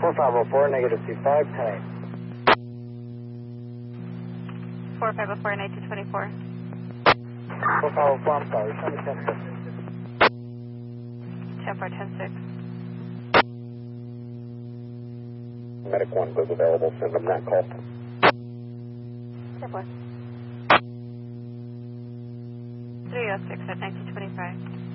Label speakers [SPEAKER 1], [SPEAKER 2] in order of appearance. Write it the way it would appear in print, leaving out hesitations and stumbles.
[SPEAKER 1] 4504, negative 25, 10.
[SPEAKER 2] 4504, 1924.
[SPEAKER 1] 4504, I'm sorry, show me 10-6.
[SPEAKER 2] 10-4, 10-6.
[SPEAKER 3] Medic 1 was available, send them that call.
[SPEAKER 2] 10-4. 306 at 1925.